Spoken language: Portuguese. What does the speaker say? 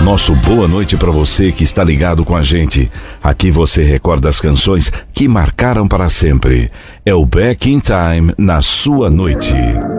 nosso boa noite para você que está ligado com a gente. Aqui você recorda as canções que marcaram para sempre. É o Back in Time na sua noite.